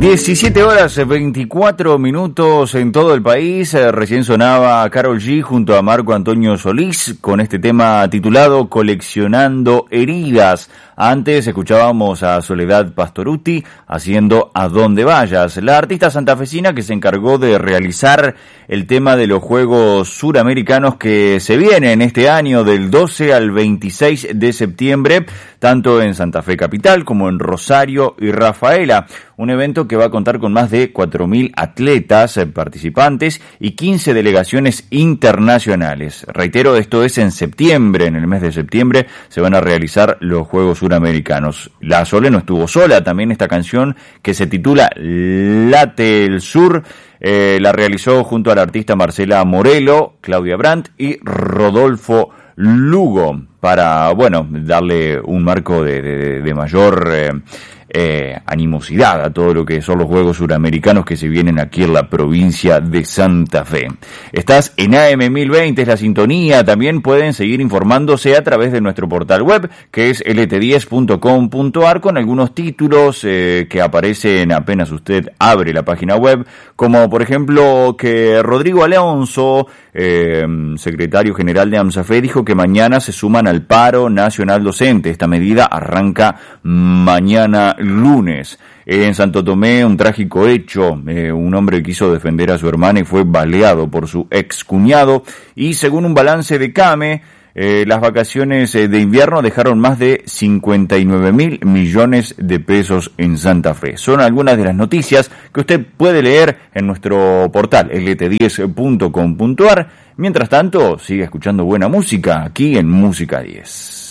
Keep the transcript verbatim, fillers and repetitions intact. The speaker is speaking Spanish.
diecisiete horas veinticuatro minutos en todo el país. Eh, recién sonaba Karol G junto a Marco Antonio Solís con este tema titulado Coleccionando Heridas. Antes escuchábamos a Soledad Pastorutti haciendo A Donde Vayas, la artista santafesina que se encargó de realizar el tema de los Juegos Suramericanos que se vienen este año del doce al veintiséis de septiembre, tanto en Santa Fe Capital como en Rosario y Rafaela. Un evento que va a contar con más de cuatro mil atletas participantes y quince delegaciones internacionales. Reitero, esto es en septiembre, en el mes de septiembre se van a realizar los Juegos Suramericanos. La Sole no estuvo sola, también esta canción que se titula Late el Sur, eh, la realizó junto a la artista Marcela Morelo, Claudia Brandt y Rodolfo Lugo, para, bueno, darle un marco de, de, de mayor eh, eh, animosidad a todo lo que son los Juegos Suramericanos que se vienen aquí en la provincia de Santa Fe. Estás en A M mil veinte, es la sintonía. También pueden seguir informándose a través de nuestro portal web, que es l t diez punto com punto a r, con algunos títulos eh, que aparecen apenas usted abre la página web, como por ejemplo que Rodrigo Alonso, eh, secretario general de AMSAFE, dijo que mañana se suman al paro nacional docente. Esta medida arranca mañana lunes. En Santo Tomé, un trágico hecho, eh, un hombre quiso defender a su hermana y fue baleado por su ex cuñado, y según un balance de CAME, eh, las vacaciones eh, de invierno dejaron más de cincuenta y nueve mil millones de pesos en Santa Fe. Son algunas de las noticias que usted puede leer en nuestro portal l t diez punto com punto a r. Mientras tanto, sigue escuchando buena música aquí en Música diez.